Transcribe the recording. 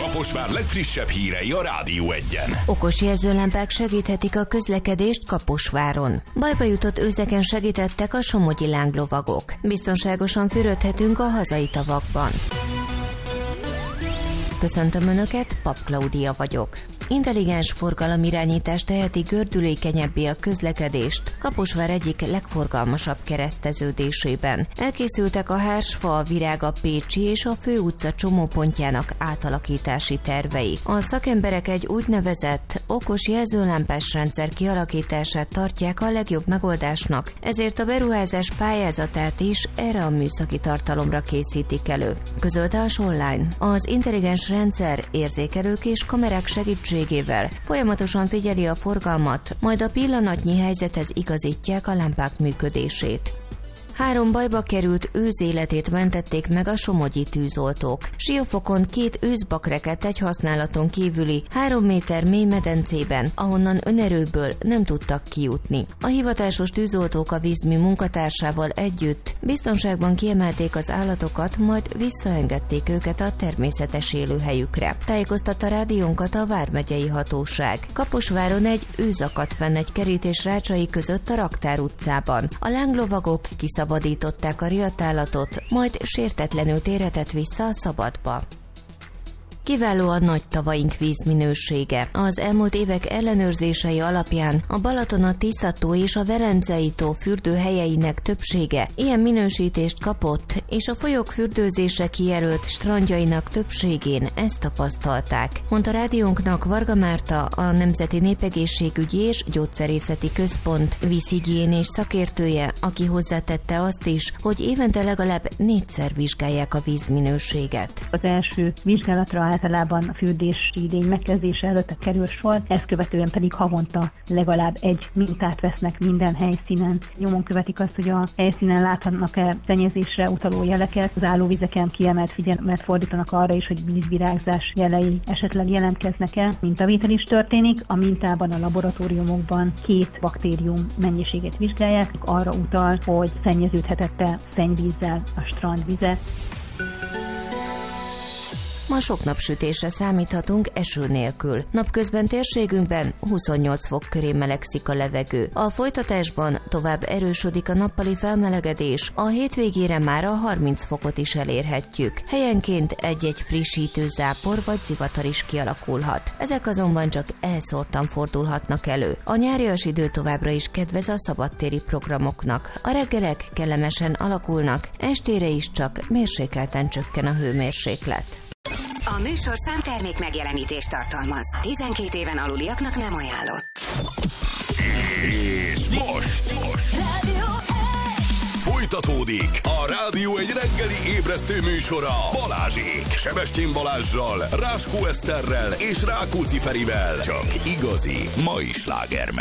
Kaposvár legfrissebb hírei a Rádió Egyen. Okos jelzőlámpák segíthetik a közlekedést Kaposváron. Bajba jutott őzeken segítettek a somogyi lánglovagok. Biztonságosan fürödhetünk a hazai tavakban. Köszöntöm Önöket, Pap Klaudia vagyok. Intelligens forgalomirányítás teheti gördülékenyebbé a közlekedést Kaposvár egyik legforgalmasabb kereszteződésében. Elkészültek a Hársfa, a Virág, a Pécsi és a Főutca csomópontjának átalakítási tervei. A szakemberek egy úgynevezett okos jelzőlámpás rendszer kialakítását tartják a legjobb megoldásnak, ezért a beruházás pályázatát is erre a műszaki tartalomra készítik elő. Közölte a Online. Az intelligens rendszer érzékelők és kamerák segítségével folyamatosan figyeli a forgalmat, majd a pillanatnyi helyzethez igazítják a lámpák működését. 3 bajba került őz életét mentették meg a somogyi tűzoltók. Siófokon 2 őszbakreket egy használaton kívüli 3 méter mély medencében, ahonnan önerőből nem tudtak kijutni. A hivatásos tűzoltók a vízmű munkatársával együtt biztonságban kiemelték az állatokat, majd visszaengedték őket a természetes élőhelyükre. Tájékoztatta rádiónkat a vármegyei hatóság. Kaposváron egy őz akadt fenn egy kerítés rácsai között a Raktár utcában. A lánglovagok kiszabadították a riadtállatot, majd sértetlenül térhetett vissza a szabadba. Kiváló a nagy tavaink vízminősége. Az elmúlt évek ellenőrzései alapján a Balaton, a Tisza-tó és a Velencei-tó fürdőhelyeinek többsége ilyen minősítést kapott, és a folyók fürdőzésre kijelölt strandjainak többségén ezt tapasztalták, mondta rádiónknak Varga Márta, a Nemzeti Népegészségügyi és Gyógyszerészeti Központ vízhigiénés szakértője, aki hozzátette azt is, hogy évente legalább 4-szer vizsgálják a vízminőséget. Az első vizsgálatra általában a fürdési idény megkezdése előtt kerül sor, ezt követően pedig havonta legalább egy mintát vesznek minden helyszínen. Nyomon követik azt, hogy a helyszínen láthatnak-e szennyezésre utaló jeleket, az állóvizeken kiemelt figyelmet fordítanak arra is, hogy vízvirágzás jelei esetleg jelentkeznek-e. Mintavétel is történik, a mintában a laboratóriumokban 2 baktérium mennyiségét vizsgálják, arra utal, hogy szennyeződhetett-e szennyvízzel a strandvize. Ma sok napsütésre számíthatunk eső nélkül. Napközben térségünkben 28 fok köré melegszik a levegő. A folytatásban tovább erősödik a nappali felmelegedés, a hétvégére már a 30 fokot is elérhetjük. Helyenként egy-egy frissítő zápor vagy zivatar is kialakulhat. Ezek azonban csak elszórtan fordulhatnak elő. A nyárias idő továbbra is kedvez a szabadtéri programoknak. A reggelek kellemesen alakulnak, estére is csak mérsékelten csökken a hőmérséklet. A műsor számtermék megjelenítést tartalmaz. 12 éven aluliaknak nem ajánlott. És most Rádió folytatódik a Rádió egy reggeli ébresztő műsora Balázsék. Sebestyén Balázssal, Ráskó Eszterrel és Rákóczi Ferivel. Csak igazi mai sláger megy.